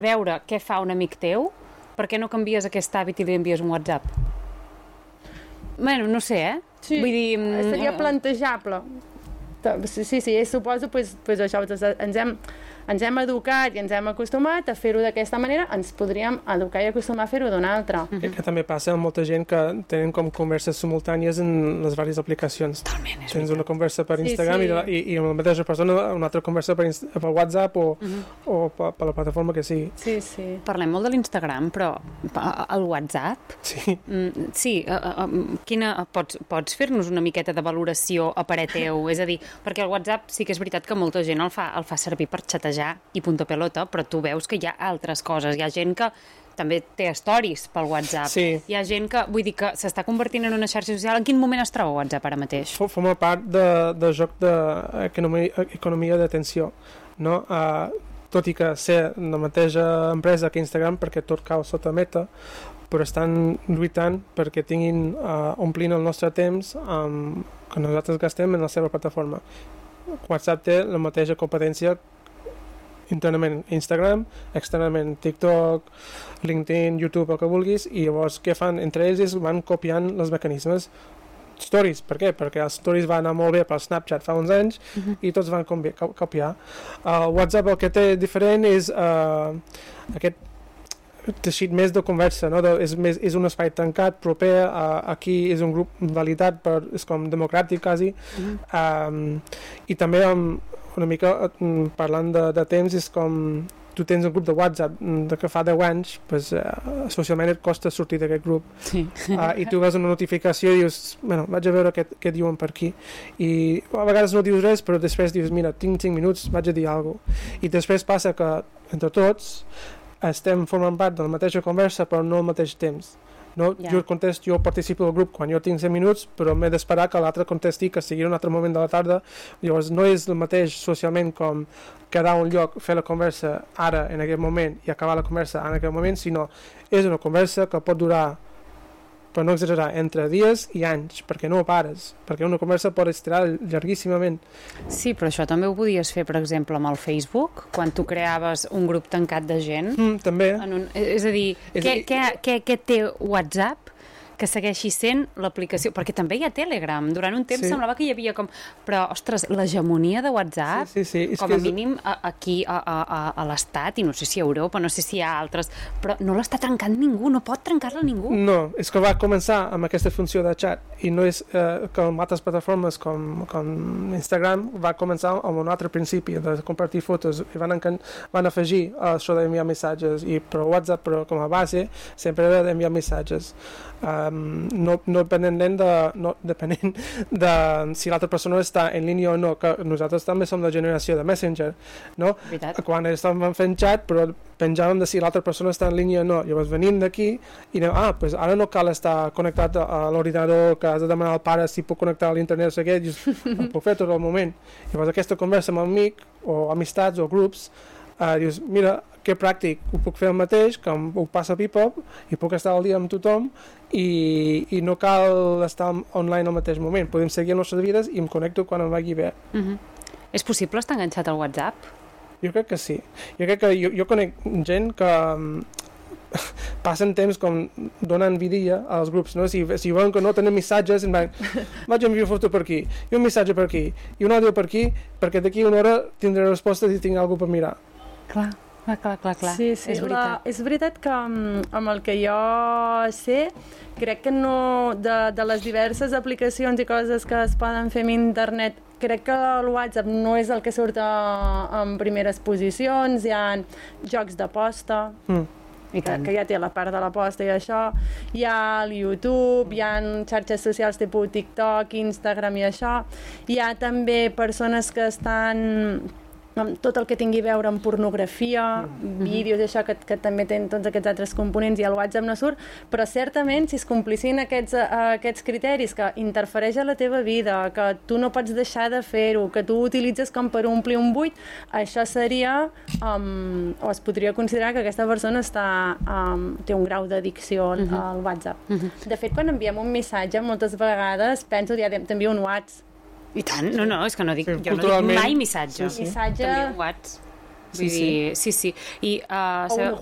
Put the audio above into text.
veure què fa un amic teu, per què no canvies aquest hàbit i li envies un WhatsApp? Bueno, no sé, Sí, vull dir... seria plantejable. Sí, suposo, pues això, ens hem educat i ens hem acostumat a fer-ho d'aquesta manera, ens podríem educar i acostumar a fer-ho d'una altra. Que també passa amb molta gent que tenen com converses simultànies en les diverses aplicacions. Totalment, és Tens una conversa per Instagram sí. I la mateixa persona una altra conversa per WhatsApp o per la plataforma que sigui. Sí. Parlem molt de l'Instagram, però el WhatsApp... Sí. Sí, pots fer-nos una miqueta de valoració a parer teu? És a dir, perquè el WhatsApp sí que és veritat que molta gent el fa servir per xatejar i punto pelota, però tu veus que hi ha altres coses. Hi ha gent que també té stories pel WhatsApp. Sí. Hi ha gent que, vull dir, que s'està convertint en una xarxa social. En quin moment es troba WhatsApp ara mateix? Forma part de joc d'economia d'atenció, no? Tot i que ser la mateixa empresa que Instagram, perquè tot cau sota Meta, però estan lluitant perquè tinguin omplint el nostre temps que nosaltres gastem en la seva plataforma. WhatsApp té la mateixa competència internament Instagram, externament TikTok, LinkedIn, YouTube, el que vulguis, i llavors què fan entre ells és van copiant els mecanismes. Stories, per què? Perquè els stories van anar molt bé per Snapchat fa uns anys i tots van copiar. WhatsApp el que té diferent és aquest teixit més de conversa, no? És un espai tancat, proper, aquí és un grup validat, és com democràtic quasi, i també una mica parlant de temps, és com tu tens un grup de WhatsApp que fa 10 anys, pues, socialment et costa sortir d'aquest grup, sí. I tu veus una notificació i dius, bueno, vaig a veure què diuen per aquí, i a vegades no dius res, però després dius, mira, tinc 5 minuts, vaig a dir alguna cosa, i després passa que entre tots estem formant part de la mateixa conversa però no al mateix temps, no? Yeah. Jo participo del grup quan jo tinc 5 minuts, però m'he d'esperar que l'altre contesti, que sigui un altre moment de la tarda. Llavors no és el mateix socialment com quedar a un lloc, fer la conversa ara en aquest moment i acabar la conversa en aquest moment, sinó és una conversa que pot durar, per no exagerar, entre dies i anys, perquè no pares, perquè una conversa pot estirar llarguíssimament. Sí, però això també ho podies fer, per exemple, amb el Facebook, quan tu creaves un grup tancat de gent. També. És a dir, què té WhatsApp que segueixi sent l'aplicació, perquè també hi ha Telegram. Durant un temps semblava que hi havia com... Però, ostres, l'hegemonia de WhatsApp, com a mínim aquí a l'Estat, i no sé si a Europa, no sé si hi ha altres, però no l'està trencant ningú, no pot trencar-la ningú. No, és que va començar amb aquesta funció de xat, i no és que amb altres plataformes com Instagram va començar amb un altre principi, de compartir fotos, i van afegir això d'enviar missatges, i per WhatsApp, però com a base, sempre era d'enviar missatges. No depenent de si l'altra persona està en línia o no, que nosaltres també som la generació de Messenger, no? Quan estàvem fent xat, però penjàvem de si l'altra persona està en línia o no. Llavors venim d'aquí i anem, pues ara no cal estar connectat a l'ordinador, que has de demanar al pare si puc connectar a l'internet, no sé què, ho puc fer tot el moment. Llavors aquesta conversa amb amic o amistats o grups, dius, mira, que pràctic, ho puc fer el mateix, que ho passa a Bebop i puc estar al dia amb tothom i no cal estar online al mateix moment, podem seguir les nostres vides i em connecto quan em vagi bé. És possible estar enganxat al WhatsApp? Jo crec que sí. Jo conec gent que passen temps com donant vidilla als grups, no? Si veuen que no tenen missatges, vaig enviar una foto per aquí, i un missatge per aquí, i un àudio per aquí, perquè d'aquí una hora tindré respostes i tinc alguna per mirar. Clar. Sí, és veritat que amb el que jo sé, crec que no, de les diverses aplicacions i coses que es poden fer amb internet, crec que el WhatsApp no és el que surt en primeres posicions. Hi ha jocs d'aposta, que ja té la part de l'aposta i això, hi ha el YouTube, hi ha xarxes socials tipus TikTok, Instagram i això, hi ha també persones que estan amb tot el que tingui a veure amb pornografia, vídeos i això, que també tenen tots aquests altres components, i el WhatsApp no surt, però certament si es complissin aquests criteris, que interfereix a la teva vida, que tu no pots deixar de fer-ho, que tu utilitzes com per omplir un buit, això seria, o es podria considerar que aquesta persona té un grau d'addicció al WhatsApp. De fet, quan enviem un missatge, moltes vegades penso, t'envio un WhatsApp. I tant, no, és que no dic, jo no dic mai missatge. Missatge... També un WhatsApp. Vull dir, sí. I, o una